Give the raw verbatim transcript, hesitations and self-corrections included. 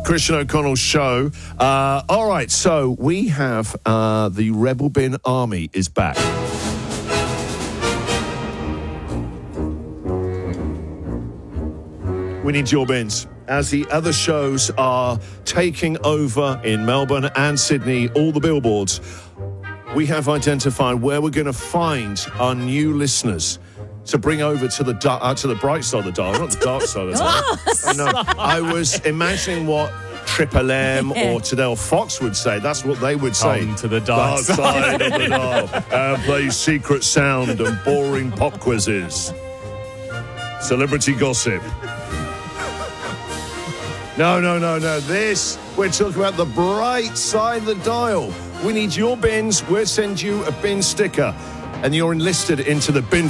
Christian O'Connell Show. Uh, all right, so we have uh, the Rebel Bin Army is back. We need your bins. As the other shows are taking over in Melbourne and Sydney, all the billboards, we have identified where we're going to find our new listeners to bring over to the da- uh, to the bright side of the dial, not the dark side of the dial. Oh, no, I was imagining what Triple M or Tadell Fox would say. That's what they would say. Come to the dark side. side of the dial. Uh, play secret sound and boring pop quizzes. Celebrity gossip. No, no, no, no. This, we're talking about the bright side of the dial. We need your bins. We'll send you a bin sticker. And you're enlisted into the bin